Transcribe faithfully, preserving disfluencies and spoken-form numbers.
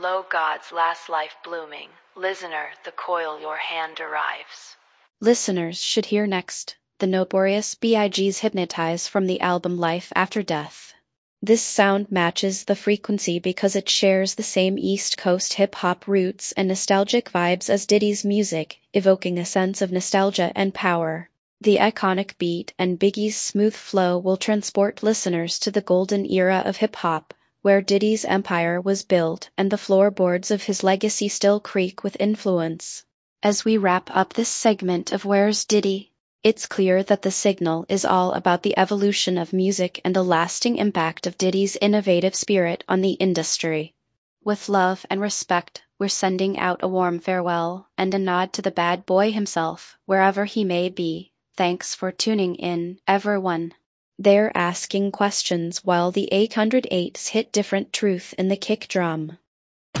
Lo God's last life blooming, listener, the coil your hand derives. Listeners should hear next the Notorious B I G's Hypnotize from the album Life After Death. This sound matches the frequency because it shares the same East Coast hip-hop roots and nostalgic vibes as Diddy's music, evoking a sense of nostalgia and power. The iconic beat and Biggie's smooth flow will transport listeners to the golden era of hip-hop, where Diddy's empire was built and the floorboards of his legacy still creak with influence. As we wrap up this segment of Where's Diddy, it's clear that the signal is all about the evolution of music and the lasting impact of Diddy's innovative spirit on the industry. With love and respect, we're sending out a warm farewell and a nod to the bad boy himself, wherever he may be. Thanks for tuning in, everyone. They're asking questions while the eight oh eights hit different truth in the kick drum.